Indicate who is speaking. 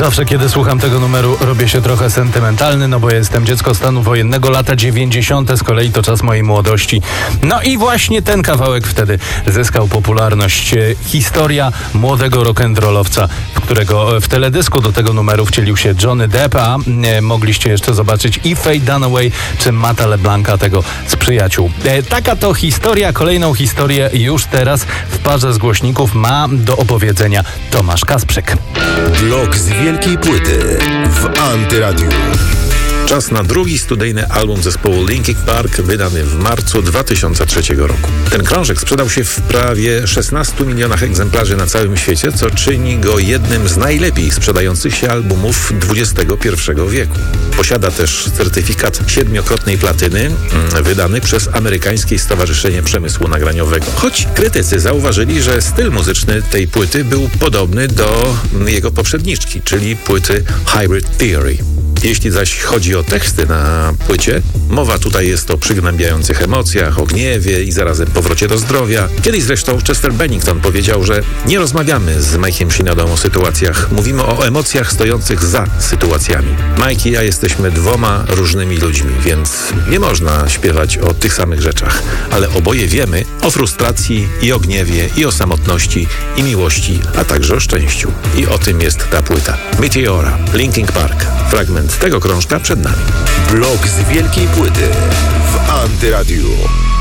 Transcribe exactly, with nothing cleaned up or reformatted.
Speaker 1: Zawsze, kiedy słucham tego numeru, robię się trochę sentymentalny, no bo jestem dziecko stanu wojennego, lata dziewięćdziesiąte, z kolei to czas mojej młodości. No i właśnie ten kawałek wtedy zyskał popularność. Historia młodego rock'n'rollowca, w którego w teledysku do tego numeru wcielił się Johnny Depp, a e, mogliście jeszcze zobaczyć i Faye Dunaway czy Matta LeBlanca, tego z Przyjaciół. E, taka to historia, kolejną historię już teraz w parze z głośników ma do opowiedzenia Tomasz Kasprzyk.
Speaker 2: Blok z wielkiej płyty w Antyradiu.
Speaker 3: Czas na drugi studyjny album zespołu Linkin Park, wydany w marcu dwa tysiące trzeciego roku. Ten krążek sprzedał się w prawie szesnastu milionach egzemplarzy na całym świecie, co czyni go jednym z najlepiej sprzedających się albumów dwudziestego pierwszego wieku. Posiada też certyfikat siedmiokrotnej platyny, wydany przez Amerykańskie Stowarzyszenie Przemysłu Nagraniowego. Choć krytycy zauważyli, że styl muzyczny tej płyty był podobny do jego poprzedniczki, czyli płyty Hybrid Theory. Jeśli zaś chodzi o teksty na płycie, mowa tutaj jest o przygnębiających emocjach, o gniewie i zarazem powrocie do zdrowia. Kiedyś zresztą Chester Bennington powiedział, że nie rozmawiamy z Mike'iem Shinodą o sytuacjach, mówimy o emocjach stojących za sytuacjami. Mike i ja jesteśmy dwoma różnymi ludźmi, więc nie można śpiewać o tych samych rzeczach, ale oboje wiemy o frustracji i o gniewie, i o samotności, i miłości, a także o szczęściu. I o tym jest ta płyta. Meteora, Linkin Park. Fragment tego krążka przed nami.
Speaker 2: Blok z wielkiej płyty w Antyradiu.